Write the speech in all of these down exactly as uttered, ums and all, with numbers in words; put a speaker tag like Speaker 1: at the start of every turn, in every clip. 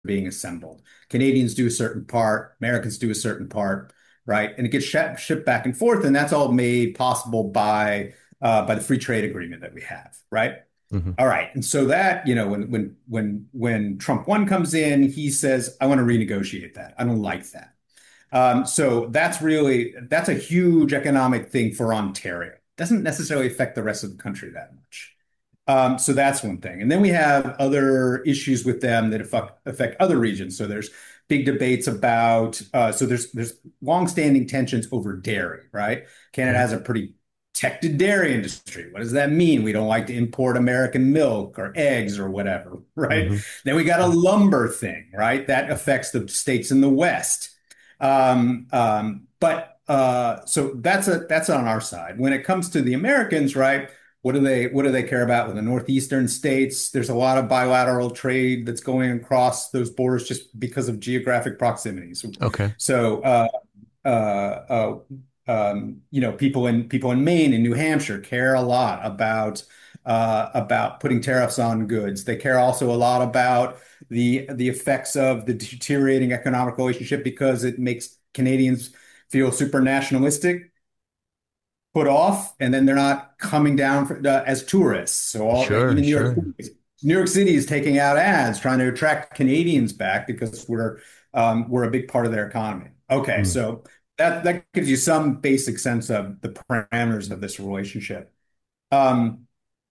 Speaker 1: being assembled. Canadians do a certain part, Americans do a certain part, right? And it gets shipped, shipped back and forth, and that's all made possible by uh, by the free trade agreement that we have, right?
Speaker 2: Hmm.
Speaker 1: All right. And so that, you know, when when when when Trump one comes in, he says, I want to renegotiate that. I don't like that. Um, so that's really that's a huge economic thing for Ontario. Doesn't necessarily affect the rest of the country that much. Um, so that's one thing. And then we have other issues with them that affect affect other regions. So there's big debates about uh, so there's there's longstanding tensions over dairy, right? Canada
Speaker 2: Okay.
Speaker 1: has a pretty protected dairy industry. What does that mean? We don't like to import American milk or eggs or whatever, right?
Speaker 2: Hmm.
Speaker 1: Then we got a lumber thing, right? That affects the states in the West. Um, um, but uh, so that's a that's on our side. When it comes to the Americans, right? What do they what do they care about with the northeastern states? There's a lot of bilateral trade that's going across those borders just because of geographic proximity. So,
Speaker 2: Okay.
Speaker 1: so uh, uh, uh, um, you know, people in people in Maine and New Hampshire care a lot about uh, about putting tariffs on goods. They care also a lot about the the effects of the deteriorating economic relationship because it makes Canadians feel super nationalistic, put off, and then they're not coming down for, uh, as tourists. So all
Speaker 2: Sure,
Speaker 1: even New York
Speaker 2: sure.
Speaker 1: City, New York City is taking out ads trying to attract Canadians back because we're um, we're a big part of their economy. Okay,
Speaker 2: Mm.
Speaker 1: so that that gives you some basic sense of the parameters of this relationship. Um,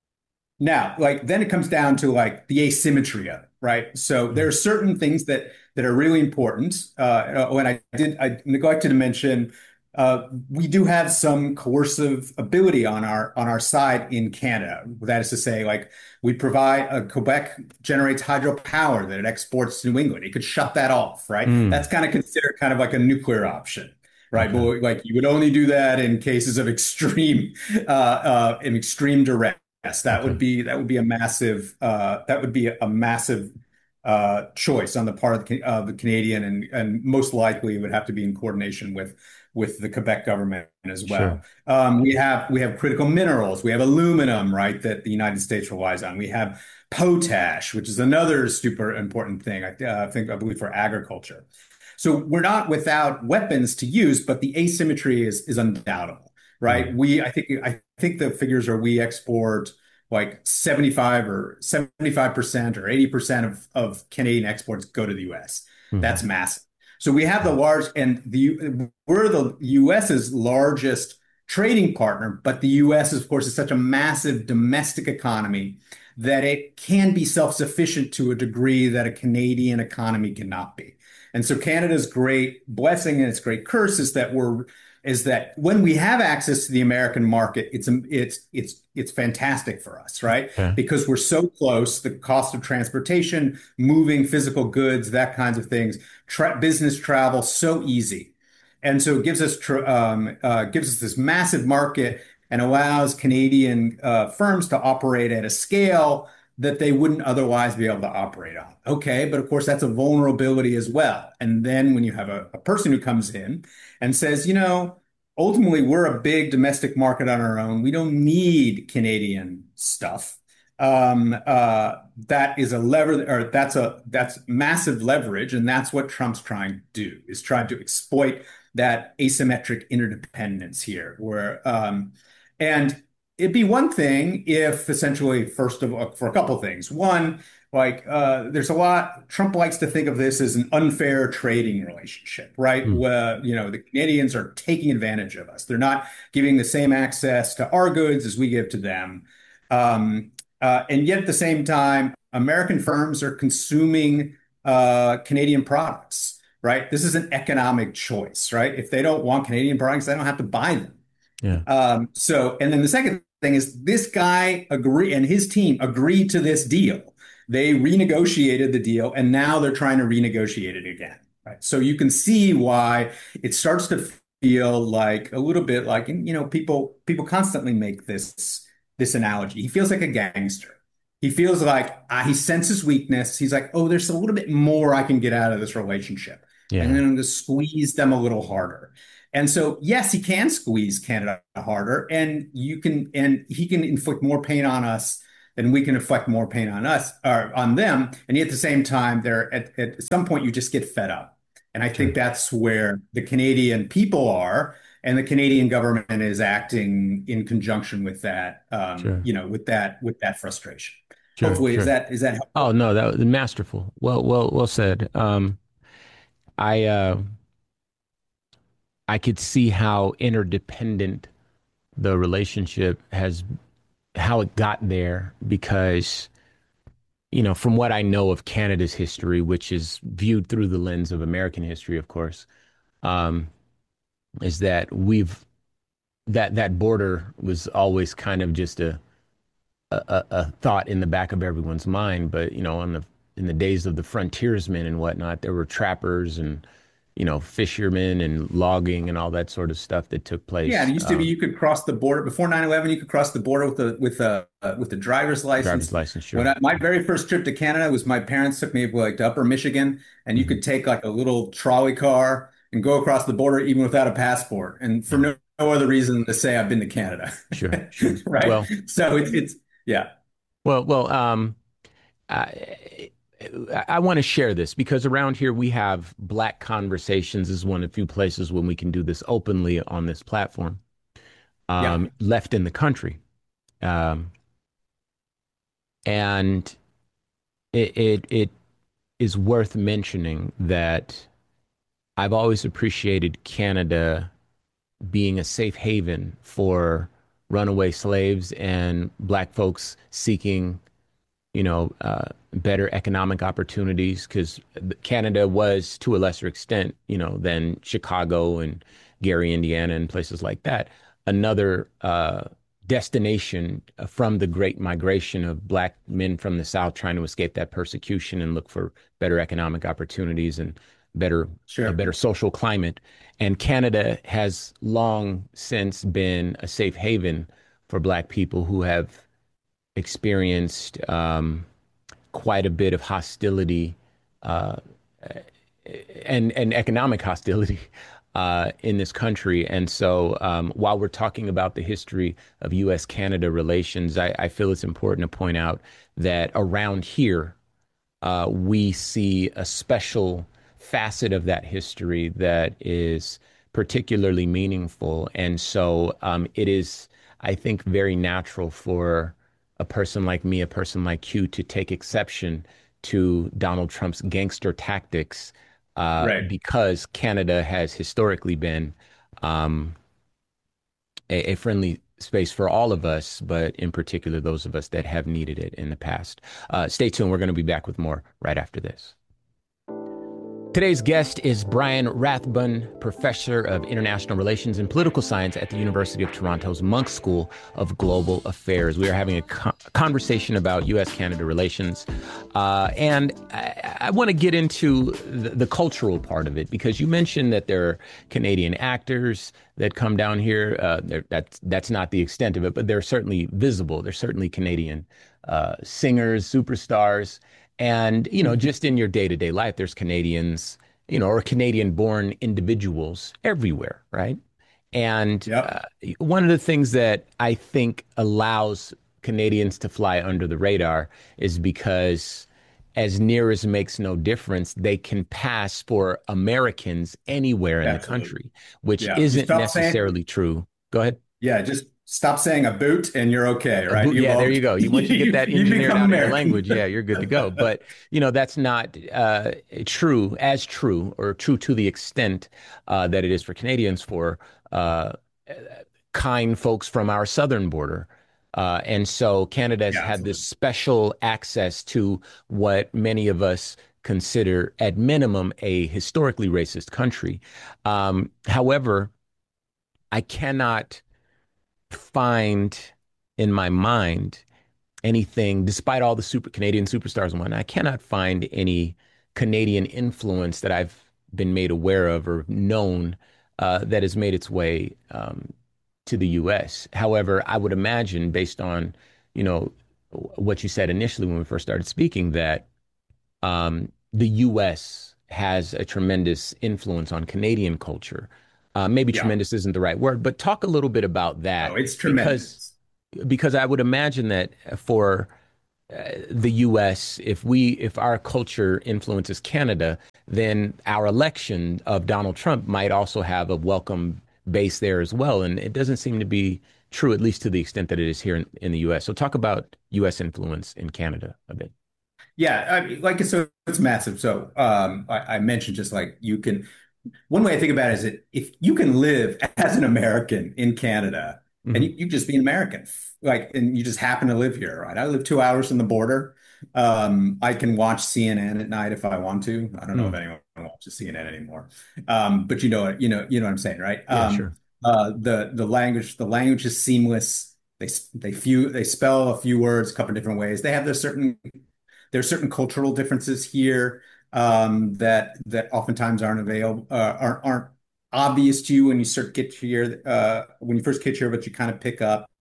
Speaker 1: Now, like then it comes down to like the asymmetry of it, right? So there
Speaker 2: Mm.
Speaker 1: are certain things that that are really important. Uh, when I did, I neglected to mention uh, we do have some coercive ability on our on our side in Canada. That is to say, like we provide uh, Quebec generates hydropower that it exports to New England. It could shut that off, right? That's
Speaker 2: Mm.
Speaker 1: kind of considered kind of like a nuclear option. Right,
Speaker 2: Okay.
Speaker 1: but like you would only do that in cases of extreme, uh, uh, in extreme duress. Yes, that would
Speaker 2: Okay.
Speaker 1: be that would be a massive uh, that would be a massive uh, choice on the part of the, uh, the Canadian, and and most likely it would have to be in coordination with with the Quebec government as well.
Speaker 2: Sure.
Speaker 1: Um, we have we have critical minerals, we have aluminum, right, that the United States relies on. We have potash, which is another super important thing. I uh, think I believe for agriculture. So we're not without weapons to use, but the asymmetry is is undoubtable, right?
Speaker 2: Mm.
Speaker 1: We I think I think the figures are we export like seventy-five or seventy-five percent or eighty percent of, of Canadian exports go to the U S. That's
Speaker 2: Hmm.
Speaker 1: massive. So we have the large, and the we're the US's largest trading partner, but the U S, of course, is such a massive domestic economy that it can be self-sufficient to a degree that a Canadian economy cannot be. And so Canada's great blessing and its great curse is that we're is that when we have access to the American market, it's it's it's it's fantastic for us, right?
Speaker 2: Okay.
Speaker 1: Because we're so close, the cost of transportation, moving physical goods, that kinds of things, tra business travel, so easy, and so it gives us um, uh, gives us this massive market and allows Canadian uh, firms to operate at a scale that they wouldn't otherwise be able to operate on. Okay, but of course that's a vulnerability as well. And then when you have a, a person who comes in and says, you know, ultimately we're a big domestic market on our own. We don't need Canadian stuff. Um, uh, that is a lever, or that's a that's massive leverage, and that's what Trump's trying to do, is trying to exploit that asymmetric interdependence here, where um, and it'd be one thing if essentially, first of all, for a couple of things. One, like uh, there's a lot, Trump likes to think of this as an unfair trading relationship, right?
Speaker 2: Mm.
Speaker 1: Where, you know, the Canadians are taking advantage of us. They're not giving the same access to our goods as we give to them. Um, uh, and yet at the same time, American firms are consuming uh, Canadian products, right? This is an economic choice, right? If they don't want Canadian products, they don't have to buy them.
Speaker 2: Yeah.
Speaker 1: Um, so, and then the second thing is this guy agree and his team agreed to this deal. They renegotiated the deal and now they're trying to renegotiate it again. Right. So you can see why it starts to feel like a little bit like, you know, people people constantly make this this analogy. He feels like a gangster. He feels like uh, he senses weakness. He's like, oh, there's a little bit more I can get out of this relationship. And
Speaker 2: Yeah.
Speaker 1: then I'm going to squeeze them a little harder. And so, yes, he can squeeze Canada harder, and you can, and he can inflict more pain on us then we can inflict more pain on us or on them. And yet at the same time, they're at, at some point you just get fed up. And I think
Speaker 2: Sure,
Speaker 1: that's where the Canadian people are, and the Canadian government is acting in conjunction with that, um,
Speaker 2: sure,
Speaker 1: you know, with that with that frustration.
Speaker 2: sure,
Speaker 1: Hopefully, is
Speaker 2: sure.
Speaker 1: that is that
Speaker 2: Oh
Speaker 1: helpful?
Speaker 2: no, that was masterful. Well, well, well said. Um, I uh, I could see how interdependent the relationship has, how it got there, because you know, from what I know of Canada's history, which is viewed through the lens of American history, of course, um, is that we've that that border was always kind of just a, a a thought in the back of everyone's mind. But you know, on the in the days of the frontiersmen and whatnot, there were trappers and you know fishermen and logging and all that sort of stuff that took
Speaker 1: Yeah, it
Speaker 2: place.
Speaker 1: used to be
Speaker 2: Um,
Speaker 1: you could cross the border before nine eleven. You could cross the border with a with a uh, with a driver's
Speaker 2: driver's
Speaker 1: license.
Speaker 2: license,
Speaker 1: When
Speaker 2: sure.
Speaker 1: I, my very first trip to Canada was my parents took me like to Upper Michigan, and you
Speaker 2: Hmm.
Speaker 1: could take like a little trolley car and go across the border even without a passport, and for
Speaker 2: Yeah,
Speaker 1: no, no other reason than to say I've been to Canada,
Speaker 2: sure, sure.
Speaker 1: right?
Speaker 2: Well,
Speaker 1: So it's it's yeah,
Speaker 2: well, well. Um, I, I want to share this because around here we have Black Conversations is one of the few places when we can do this openly on this platform.
Speaker 1: yeah,
Speaker 2: Um, left in the country, um, and it, it it is worth mentioning that I've always appreciated Canada being a safe haven for runaway slaves and Black folks seeking you know, uh, better economic opportunities because Canada was to a lesser extent, you know, than Chicago and Gary, Indiana, and places like that. Another uh, destination from the great migration of Black men from the South trying to escape that persecution and look for better economic opportunities and better a
Speaker 1: sure,
Speaker 2: better social climate. And Canada has long since been a safe haven for Black people who have experienced um, quite a bit of hostility uh, and and economic hostility uh, in this country. And so, um, while we're talking about the history of U S Canada relations, I, I feel it's important to point out that around here, uh, we see a special facet of that history that is particularly meaningful. And so um, it is, I think, very natural for a person like me, a person like you, to take exception to Donald Trump's gangster tactics uh,
Speaker 1: right.
Speaker 2: because Canada has historically been um, a, a friendly space for all of us, but in particular, those of us that have needed it in the past. Uh, stay tuned. We're going to be back with more right after this. Today's guest is Brian Rathbun, professor of international relations and political science at the University of Toronto's Munk School of Global Affairs. We are having a co- conversation about U S Canada relations. Uh, and I, I want to get into the, the cultural part of it because you mentioned that there are Canadian actors that come down here. Uh, that's, that's not the extent of it, but they're certainly visible. They're certainly Canadian uh, singers, superstars. And, you know,
Speaker 1: Mhm.
Speaker 2: just in your day to day life, there's Canadians, you know, or Canadian born individuals everywhere, right? And
Speaker 1: Yep,
Speaker 2: uh, one of the things that I think allows Canadians to fly under the radar is because, as near as makes no difference, they can pass for Americans anywhere in the
Speaker 1: absolutely.
Speaker 2: country, which
Speaker 1: Yeah, you
Speaker 2: isn't
Speaker 1: stop saying
Speaker 2: necessarily true. Go ahead.
Speaker 1: yeah, just stop saying a boot and you're okay,
Speaker 2: A
Speaker 1: right?
Speaker 2: boot,
Speaker 1: You
Speaker 2: yeah, there
Speaker 1: won't
Speaker 2: you go. You once you get
Speaker 1: you
Speaker 2: that
Speaker 1: you
Speaker 2: engineered
Speaker 1: become
Speaker 2: out in your
Speaker 1: American.
Speaker 2: language, yeah, you're good to go. But you know that's not uh, true as true or true to the extent uh, that it is for Canadians for uh, kind folks from our southern border. Uh, and so Canada has
Speaker 1: Yeah,
Speaker 2: had this
Speaker 1: absolutely.
Speaker 2: special access to what many of us consider, at minimum, a historically racist country. Um, however, I cannot find in my mind anything, despite all the super Canadian superstars and whatnot, I cannot find any Canadian influence that I've been made aware of or known uh, that has made its way um, to the U S. However, I would imagine, based on you know what you said initially when we first started speaking, that um, the U S has a tremendous influence on Canadian culture. Uh, maybe
Speaker 1: Yeah.
Speaker 2: tremendous isn't the right word, but talk a little bit about
Speaker 1: Oh,
Speaker 2: that
Speaker 1: it's
Speaker 2: because
Speaker 1: tremendous.
Speaker 2: because I would imagine that for uh, the U S, if we if our culture influences Canada, then our election of Donald Trump might also have a welcome base there as well. And it doesn't seem to be true, at least to the extent that it is here in, in the U S. So talk about U S influence in Canada a bit.
Speaker 1: Yeah, I mean, like so it's massive. So um, I, I mentioned just like you can. One way I think about it is that if you can live as an American in Canada and
Speaker 2: Hmm.
Speaker 1: you, you just be an American, like, and you just happen to live here, right? I live two hours from the border. Um, I can watch C N N at night if I want to. I don't know if
Speaker 2: Mm.
Speaker 1: anyone watches C N N anymore. Um, but you know, you know, you know what I'm saying, right?
Speaker 2: Yeah,
Speaker 1: Um,
Speaker 2: sure.
Speaker 1: uh, the the language, the language is seamless. They they few they spell a few words a couple of different ways. They have their certain there's certain cultural differences here um, that that oftentimes aren't available uh, aren't aren't obvious to you when you start get here uh, when you first get here, but you kind of pick up.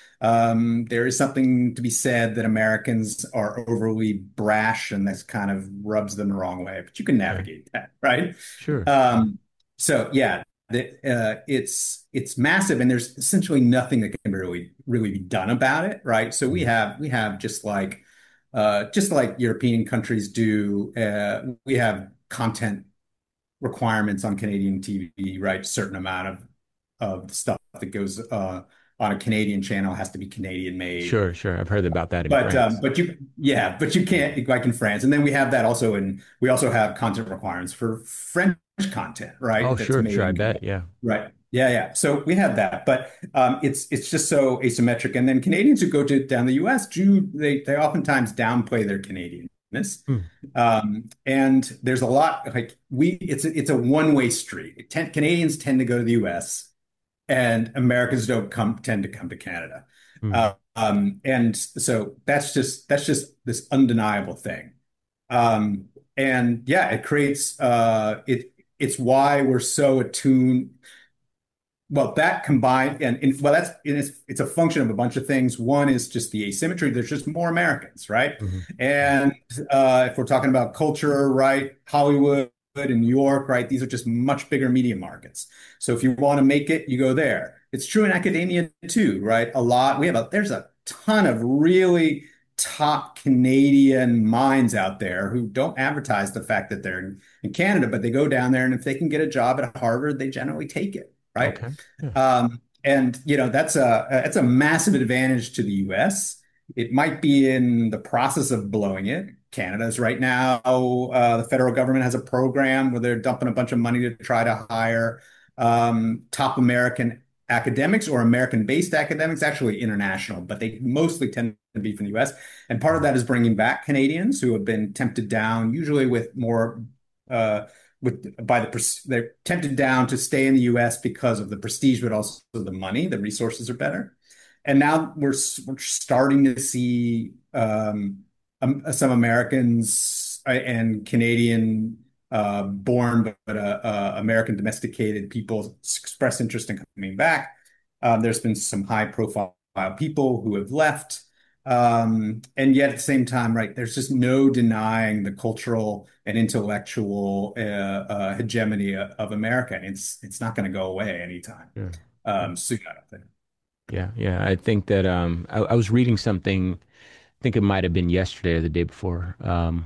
Speaker 1: Um, there is something to be said that Americans are overly brash, and this kind of rubs them the wrong way. But you can
Speaker 2: Okay.
Speaker 1: navigate that, right?
Speaker 2: Sure.
Speaker 1: Um, so yeah, the, uh, it's it's massive, and there's essentially nothing that can really really be done about it, right? So we
Speaker 2: Mhm.
Speaker 1: have we have just like uh, just like European countries do, uh, we have content requirements on Canadian T V, right? Certain amount of of stuff that goes uh, on a Canadian channel has to be Canadian made.
Speaker 2: Sure, sure. I've heard about that in
Speaker 1: But um,
Speaker 2: France.
Speaker 1: but you yeah, but you can't like in France. And then we have that also in we also have content requirements for French content,
Speaker 2: Oh,
Speaker 1: right? That's
Speaker 2: sure,
Speaker 1: made
Speaker 2: sure. I
Speaker 1: in
Speaker 2: bet. Yeah.
Speaker 1: right. Yeah, yeah. So we have that, but um, it's it's just so asymmetric. And then Canadians who go to down the U S do they they oftentimes downplay their Canadianness.
Speaker 2: Hmm.
Speaker 1: Um, and there's a lot like we it's a, it's a one-way street. Ten, Canadians tend to go to the U S and Americans don't come tend to come to Canada.
Speaker 2: Hmm.
Speaker 1: Uh, um, and so that's just that's just this undeniable thing. Um, and yeah, it creates uh, it. It's why we're so attuned. Well, that combined and, and well, that's it's it's a function of a bunch of things. One is just the asymmetry. There's just more Americans, right?
Speaker 2: Hmm.
Speaker 1: And uh, if we're talking about culture, right, Hollywood and New York, right, these are just much bigger media markets. So if you want to make it, you go there. It's true in academia too, right? A lot. We have a there's a ton of really top Canadian minds out there who don't advertise the fact that they're in, in Canada, but they go down there and if they can get a job at Harvard, they generally take it, right?
Speaker 2: Okay. Yeah.
Speaker 1: Um, and you know that's a that's a massive advantage to the U S. It might be in the process of blowing it. Canada's right now, uh, the federal government has a program where they're dumping a bunch of money to try to hire um, top American academics or American-based academics, actually international, but they mostly tend to be from the U S. And part of that is bringing back Canadians who have been tempted down, usually with more uh, with by the they're tempted down to stay in the U S because of the prestige, but also the money. The resources are better. And now we're we're starting to see um, um, some Americans uh, and Canadian uh, born but uh, uh, American domesticated people express interest in coming back. Um, there's been some high profile people who have left. Um, and yet at the same time, right, there's just no denying the cultural and intellectual uh, uh, hegemony of, of America. And it's it's not going to go away anytime
Speaker 2: Yeah.
Speaker 1: um, soon, I don't think.
Speaker 2: Yeah. Yeah. I think that um I, I was reading something, I think it might have been yesterday or the day before. Um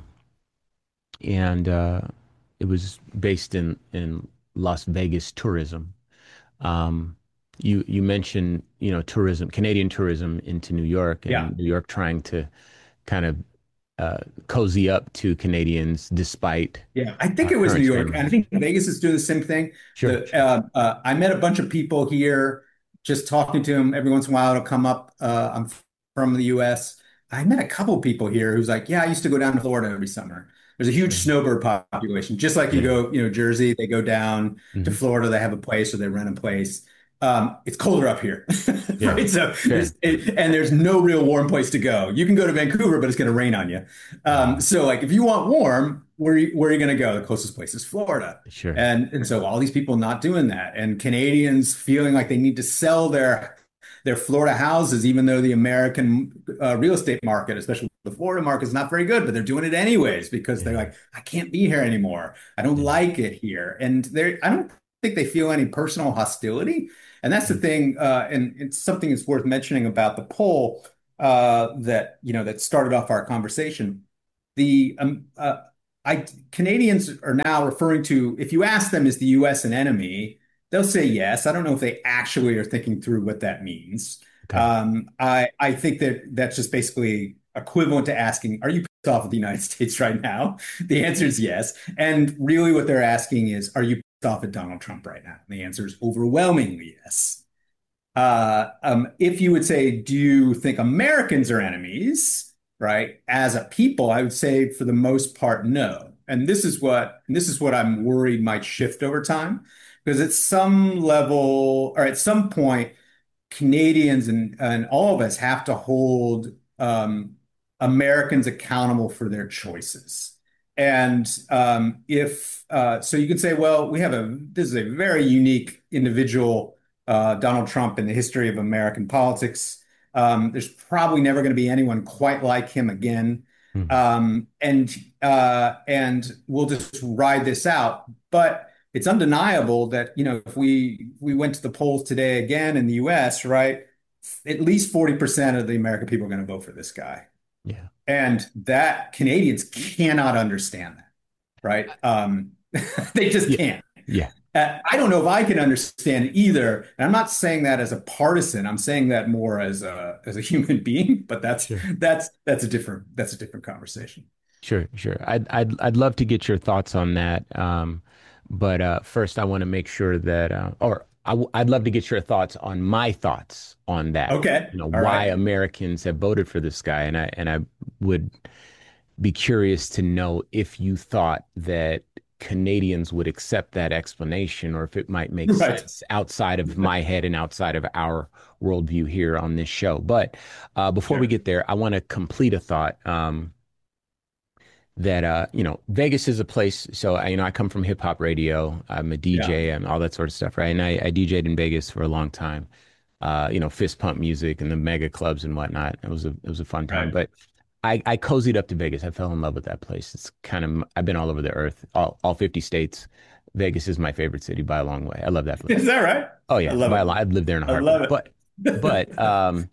Speaker 2: and uh it was based in in Las Vegas tourism. Um you you mentioned, you know, tourism, Canadian tourism into New York
Speaker 1: Yeah.
Speaker 2: and New York trying to kind of uh cozy up to Canadians despite
Speaker 1: Yeah, I think
Speaker 2: uh,
Speaker 1: it was New
Speaker 2: current
Speaker 1: York, and I
Speaker 2: standards.
Speaker 1: think Vegas is doing the same thing.
Speaker 2: Sure,
Speaker 1: The
Speaker 2: sure.
Speaker 1: uh, uh, I met a bunch of people here, just talking to them every once in a while. It'll come up. Uh, I'm from the U S. I met a couple people here who's like, "Yeah, I used to go down to Florida every summer." There's a huge
Speaker 2: Sure.
Speaker 1: snowbird population, just like you
Speaker 2: Yeah.
Speaker 1: go, you know, Jersey. They go down to
Speaker 2: Hmm.
Speaker 1: Florida. They have a place or they rent a place. Um, it's colder up here,
Speaker 2: Yeah.
Speaker 1: right? So
Speaker 2: Okay.
Speaker 1: there's it, and there's no real warm place to go. You can go to Vancouver, but it's going to rain on you. Um,
Speaker 2: Uh,
Speaker 1: so like if you want warm, where where are you going to go? The closest place is Florida.
Speaker 2: sure.
Speaker 1: And and so all these people not doing that, and Canadians feeling like they need to sell their their Florida houses, even though the American uh, real estate market, especially the Florida market, is not very good, but they're doing it anyways because they're
Speaker 2: Yeah.
Speaker 1: like, I can't be here anymore. I don't
Speaker 2: Yeah.
Speaker 1: like it here, and they I don't think they feel any personal hostility. And that's the
Speaker 2: Mm.
Speaker 1: thing, uh, and it's something that's worth mentioning about the poll. uh, that you know that started off our conversation. The um, uh, I Canadians are now referring to, if you ask them, is the U S an enemy? They'll say yes. I don't know if they actually are thinking through what that means.
Speaker 2: Okay.
Speaker 1: Um, I I think that that's just basically equivalent to asking, are you pissed off with the United States right now? The answer is yes. And really, what they're asking is, are you pissed off at Donald Trump right now? And the answer is overwhelmingly yes. Uh, um, if you would say, do you think Americans are enemies, right? As a people, I would say for the most part, no. And this is what and this is what I'm worried might shift over time, because at some level or at some point, Canadians and, and all of us have to hold um, Americans accountable for their choices. And um, if uh, so, you can say, well, we have a this is a very unique individual, uh, Donald Trump, in the history of American politics. Um, there's probably never going to be anyone quite like him again.
Speaker 2: Mhm.
Speaker 1: Um, and uh, and we'll just ride this out. But it's undeniable that, you know, if we we went to the polls today again in the U S, right, at least forty percent of the American people are going to vote for this guy.
Speaker 2: Yeah.
Speaker 1: And that Canadians cannot understand that, right? Um, they just
Speaker 2: Yeah.
Speaker 1: can't.
Speaker 2: Yeah.
Speaker 1: Uh, I don't know if I can understand it either. And I'm not saying that as a partisan. I'm saying that more as a as a human being. But that's
Speaker 2: Sure.
Speaker 1: that's that's a different that's a different conversation.
Speaker 2: Sure, sure. I'd I'd I'd love to get your thoughts on that. Um, but uh, first, I want to make sure that, uh, or I w I'd love to get your thoughts on my thoughts on that.
Speaker 1: Okay.
Speaker 2: You know,
Speaker 1: All
Speaker 2: why
Speaker 1: right.
Speaker 2: Americans have voted for this guy, and I and I would be curious to know if you thought that Canadians would accept that explanation, or if it might make
Speaker 1: Right.
Speaker 2: sense outside of my head and outside of our worldview here on this show. But uh, before we
Speaker 1: Sure.
Speaker 2: get there, I want to complete a thought. Um, that uh you know Vegas is a place. So I, you know I come from hip hop radio. I'm a
Speaker 1: Yeah.
Speaker 2: D J and all that sort of stuff, right? And I, I D J'd in Vegas for a long time. Uh, you know, fist pump music and the mega clubs and whatnot. It was a it was a fun time.
Speaker 1: Right.
Speaker 2: But I I cozied up to Vegas. I fell in love with that place. It's kind of I've been all over the earth, all all fifty states. Vegas is my favorite city by a long way. I love that
Speaker 1: Is
Speaker 2: place.
Speaker 1: that right?
Speaker 2: Oh
Speaker 1: I
Speaker 2: yeah,
Speaker 1: love
Speaker 2: by a
Speaker 1: it.
Speaker 2: lot. I'd live there in a
Speaker 1: I love
Speaker 2: heartbeat.
Speaker 1: it.
Speaker 2: But but um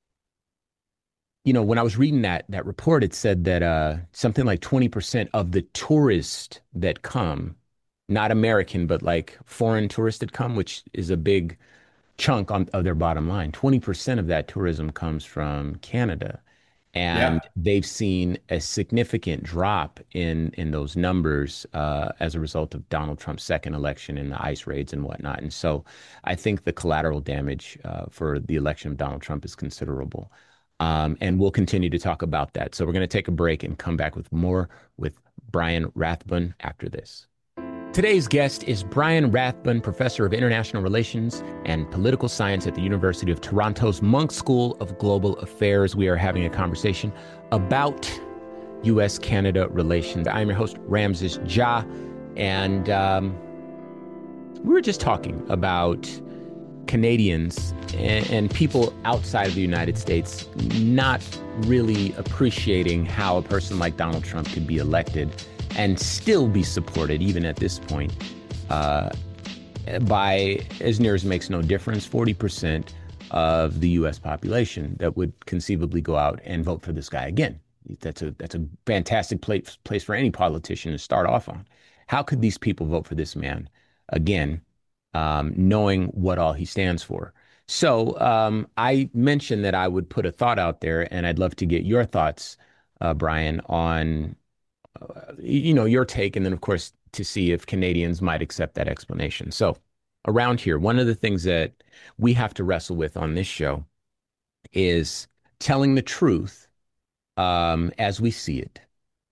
Speaker 2: you know, when I was reading that that report, it said that uh, something like twenty percent of the tourists that come, not American, but like foreign tourists that come, which is a big chunk on, of their bottom line, twenty percent of that tourism comes from Canada. And
Speaker 1: Yeah.
Speaker 2: they've seen a significant drop in in those numbers uh, as a result of Donald Trump's second election and the ICE raids and whatnot. And so I think the collateral damage uh, for the election of Donald Trump is considerable. Um, and we'll continue to talk about that. So we're going to take a break and come back with more with Brian Rathbun after this. Today's guest is Brian Rathbun, professor of international relations and political science at the University of Toronto's Munk School of Global Affairs. We are having a conversation about U S Canada relations. I'm your host, Ramses Ja, and um, we were just talking about Canadians and, and people outside of the United States not really appreciating how a person like Donald Trump could be elected and still be supported, even at this point, uh, by, as near as makes no difference, forty percent of the U S population that would conceivably go out and vote for this guy again. That's a that's a fantastic place place for any politician to start off on. How could these people vote for this man again, um, knowing what all he stands for? So um, I mentioned that I would put a thought out there, and I'd love to get your thoughts, uh, Brian, on uh, you know your take, and then of course to see if Canadians might accept that explanation. So around here, one of the things that we have to wrestle with on this show is telling the truth um, as we see it,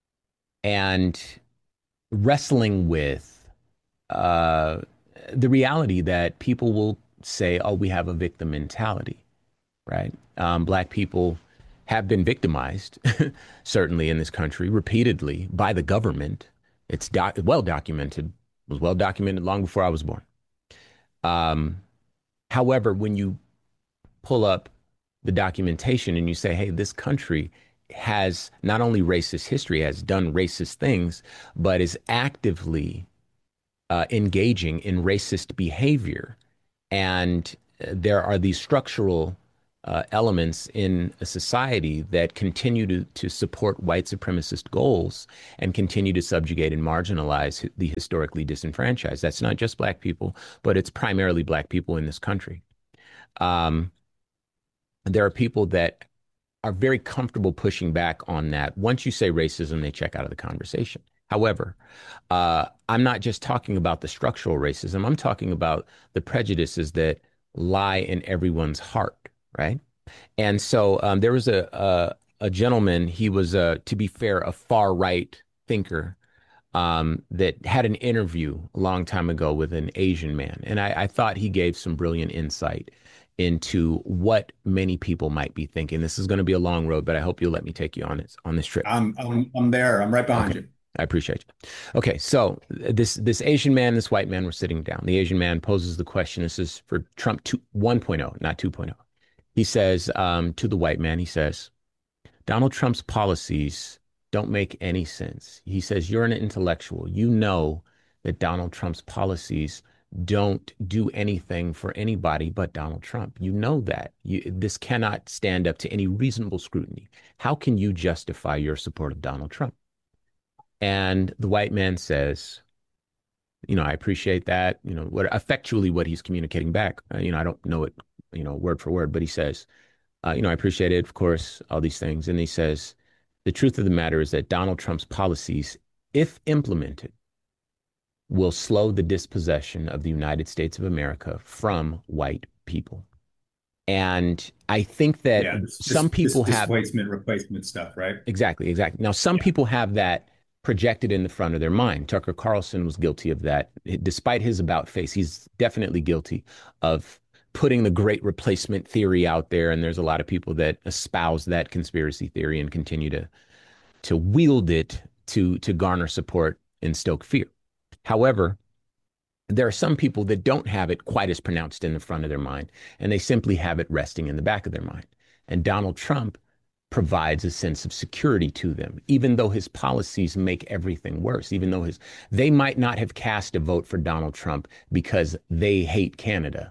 Speaker 2: and wrestling with uh, the reality that people will say, "Oh, we have a victim mentality," right? Um, black people have been victimized, certainly in this country, repeatedly by the government. It's doc- well documented, was well documented long before I was born. Um, however, when you pull up the documentation and you say, hey, this country has not only racist history, has done racist things, but is actively uh, engaging in racist behavior. And uh, there are these structural uh, elements in a society that continue to, to support white supremacist goals and continue to subjugate and marginalize the historically disenfranchised. That's not just black people, but it's primarily black people in this country. Um, there are people that are very comfortable pushing back on that. Once you say racism, they check out of the conversation. However, uh, I'm not just talking about the structural racism. I'm talking about the prejudices that lie in everyone's heart, right? And so um, there was a, a a gentleman. He was, uh, to be fair, a far right thinker um, that had an interview a long time ago with an Asian man, and I, I thought he gave some brilliant insight into what many people might be thinking. This is going to be a long road, but I hope you'll let me take you on this on this trip.
Speaker 1: I'm I'm I'm there. I'm right behind
Speaker 2: Okay.
Speaker 1: you.
Speaker 2: I appreciate you. Okay, so this this Asian man, this white man were sitting down. The Asian man poses the question. This is for Trump two, 1.0, not 2.0. He says um, to the white man, he says, Donald Trump's policies don't make any sense. He says, you're an intellectual. You know that Donald Trump's policies don't do anything for anybody but Donald Trump. You know that. You, this cannot stand up to any reasonable scrutiny. How can you justify your support of Donald Trump? And the white man says, you know, I appreciate that. You know, what effectually what he's communicating back. Uh, you know, I don't know it, you know, word for word, but he says, uh, you know, I appreciate it, of course, all these things. And he says, the truth of the matter is that Donald Trump's policies, if implemented, will slow the dispossession of the United States of America from white people. And I think that
Speaker 1: Yeah, this,
Speaker 2: some
Speaker 1: this, this
Speaker 2: people have
Speaker 1: displacement replacement stuff, right?
Speaker 2: exactly, exactly. Now, some
Speaker 1: Yeah.
Speaker 2: people have that projected in the front of their mind. Tucker Carlson was guilty of that. Despite his about face, he's definitely guilty of putting the great replacement theory out there. And there's a lot of people that espouse that conspiracy theory and continue to to wield it to to garner support and stoke fear. However, there are some people that don't have it quite as pronounced in the front of their mind, and they simply have it resting in the back of their mind. And Donald Trump provides a sense of security to them, even though his policies make everything worse, even though his they might not have cast a vote for Donald Trump because they hate Canada.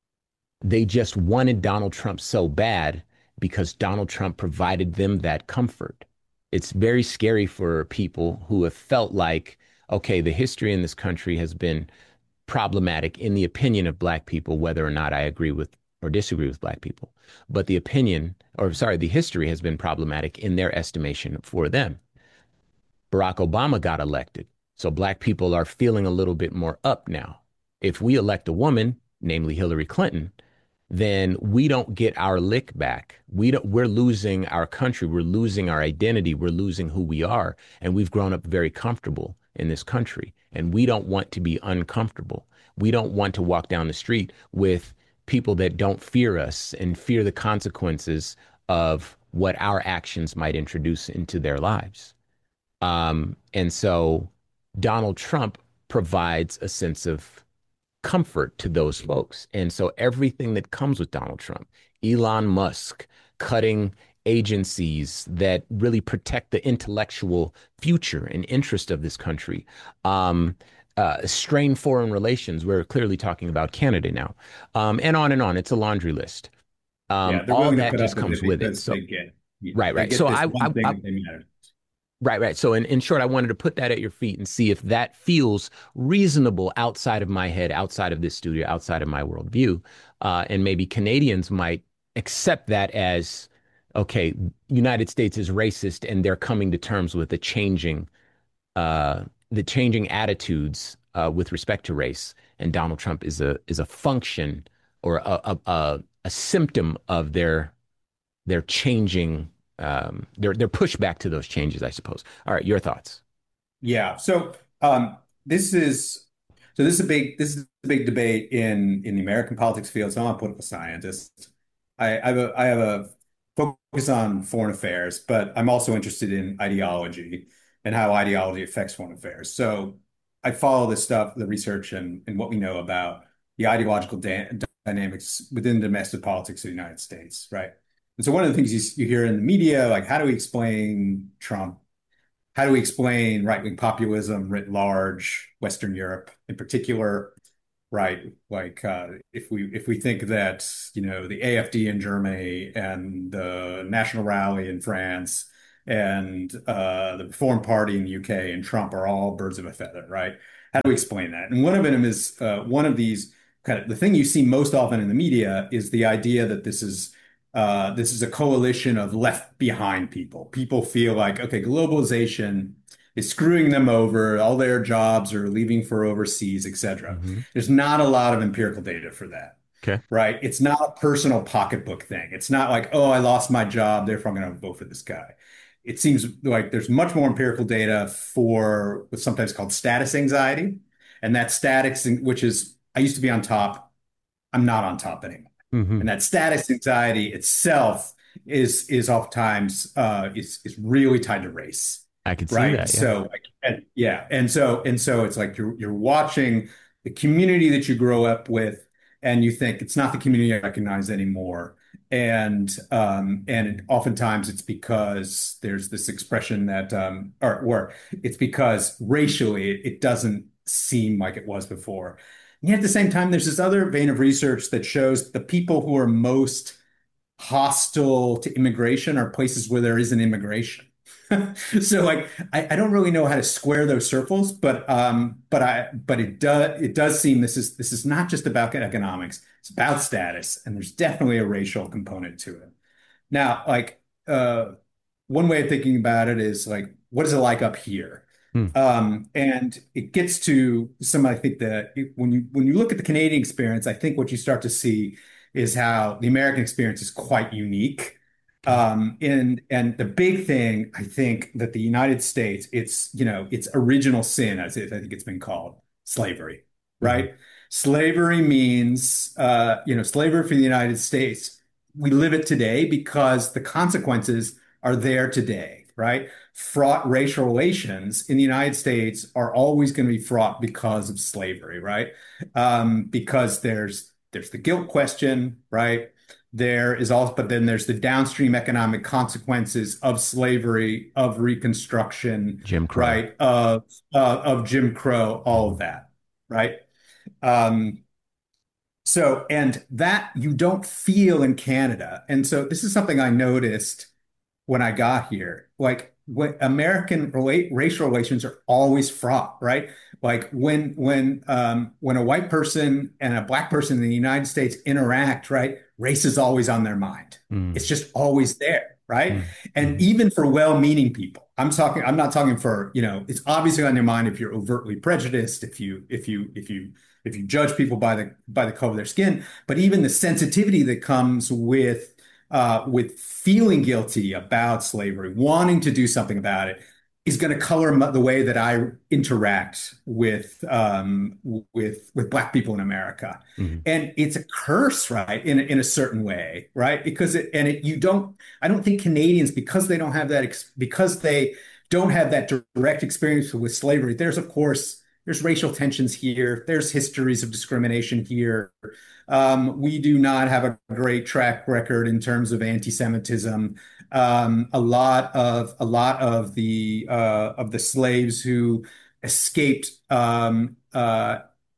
Speaker 2: They just wanted Donald Trump so bad because Donald Trump provided them that comfort. It's very scary for people who have felt like, okay, the history in this country has been problematic in the opinion of black people, whether or not I agree with or disagree with black people. But the opinion, or sorry, the history has been problematic in their estimation for them. Barack Obama got elected. So black people are feeling a little bit more up now. If we elect a woman, namely Hillary Clinton, then we don't get our lick back. We don't, we're losing our country. We're losing our identity. We're losing who we are. And we've grown up very comfortable in this country. And we don't want to be uncomfortable. We don't want to walk down the street with people that don't fear us and fear the consequences of what our actions might introduce into their lives. Um, and so Donald Trump provides a sense of comfort to those folks. And so everything that comes with Donald Trump, Elon Musk cutting agencies that really protect the intellectual future and interest of this country, um, uh, strained foreign relations. We're clearly talking about Canada now, um, and on and on. It's a laundry list.
Speaker 1: Yeah,
Speaker 2: Um,
Speaker 1: they're
Speaker 2: all
Speaker 1: willing to
Speaker 2: that
Speaker 1: put
Speaker 2: just
Speaker 1: up with
Speaker 2: comes
Speaker 1: it
Speaker 2: with it.
Speaker 1: because
Speaker 2: So,
Speaker 1: they get, you know,
Speaker 2: right,
Speaker 1: they
Speaker 2: right.
Speaker 1: get
Speaker 2: So
Speaker 1: this
Speaker 2: I,
Speaker 1: one
Speaker 2: I,
Speaker 1: thing
Speaker 2: I
Speaker 1: that they matter.
Speaker 2: Right, right. So in, in short, I wanted to put that at your feet and see if that feels reasonable outside of my head, outside of this studio, outside of my worldview. Uh, and maybe Canadians might accept that as, okay, United States is racist and they're coming to terms with the changing, uh, the changing attitudes uh, with respect to race. And Donald Trump is a is a function or a, a, a, a symptom of their their changing um, their their pushback to those changes, I suppose. All right, your thoughts.
Speaker 1: Yeah. So um, this is so this is a big this is a big debate in in the American politics field. So I'm a political scientist. I, I have a I have a focus on foreign affairs, but I'm also interested in ideology and how ideology affects foreign affairs. So I follow this stuff, the research and, and what we know about the ideological da dynamics within domestic politics of the United States, right? And so one of the things you, you hear in the media, like how do we explain Trump? How do we explain right-wing populism writ large, Western Europe in particular? right? Like uh, if we if we think that, you know, the A F D in Germany and the National Rally in France and uh, the Reform Party in the U K and Trump are all birds of a feather, right? How do we explain that? And one of them is uh, one of these kind of the thing you see most often in the media is the idea that this is uh, this is a coalition of left behind people. People feel like, okay, globalization is screwing them over. All their jobs are leaving for overseas, et cetera.
Speaker 2: Hmm.
Speaker 1: There's not a lot of empirical data for that,
Speaker 2: Okay.
Speaker 1: right? It's not a personal pocketbook thing. It's not like, oh, I lost my job, therefore I'm going to vote for this guy. It seems like there's much more empirical data for what's sometimes called status anxiety. And that status, which is, I used to be on top, I'm not on top anymore.
Speaker 2: Hmm.
Speaker 1: And that status anxiety itself is is oftentimes uh, is is really tied to race,
Speaker 2: I could see
Speaker 1: right?
Speaker 2: that. Yeah.
Speaker 1: So like, and, yeah, and so and so it's like you're you're watching the community that you grow up with, and you think it's not the community I recognize anymore, and um, and oftentimes it's because there's this expression that um, or or it's because racially it, it doesn't seem like it was before. And yet at the same time, there's this other vein of research that shows the people who are most hostile to immigration are places where there isn't immigration. So like I, I don't really know how to square those circles, but um, but I but it does it does seem this is this is not just about economics, it's about status, and there's definitely a racial component to it. Now, like uh, one way of thinking about it is like, what is it like up here?
Speaker 2: Hmm.
Speaker 1: Um, and it gets to some, I think that it- when you when you look at the Canadian experience, I think what you start to see is how the American experience is quite unique.
Speaker 2: Okay.
Speaker 1: Um, and and the big thing, I think that the United States, it's, you know, its original sin, as it, I think it's been called, slavery,
Speaker 2: Hmm.
Speaker 1: right? Slavery means, uh, you know, slavery for the United States. We live it today because the consequences are there today, right? Fraught racial relations in the United States are always going to be fraught because of slavery, right? Um, because there's there's the guilt question, right? There is also, but then there's the downstream economic consequences of slavery, of Reconstruction,
Speaker 2: Jim Crow.
Speaker 1: right? Of uh, of Jim Crow, all of
Speaker 2: Hmm.
Speaker 1: that, right? Um, so, and that you don't feel in Canada. And so this is something I noticed when I got here. Like when American relate racial relations are always fraught, right? Like when when um when a white person and a black person in the United States interact, right? Race is always on their mind. It's
Speaker 2: Hmm.
Speaker 1: just always there, right?
Speaker 2: Hmm.
Speaker 1: And
Speaker 2: Hmm.
Speaker 1: even for well-meaning people. I'm talking, I'm not talking for, you know, it's obviously on your mind if you're overtly prejudiced, if you if you if you if you judge people by the by the color of their skin, but even the sensitivity that comes with uh, with feeling guilty about slavery, wanting to do something about it, is going to color the way that I interact with um, with with Black people in America.
Speaker 2: Hmm.
Speaker 1: And it's a curse, right? In in a certain way, right? Because it and it you don't. I don't think Canadians, because they don't have that ex because they don't have that direct experience with slavery. There's of course there's racial tensions here. There's histories of discrimination here. Um, we do not have a great track record in terms of anti-Semitism. Um, a lot of a lot of the uh, of the slaves who escaped um, uh,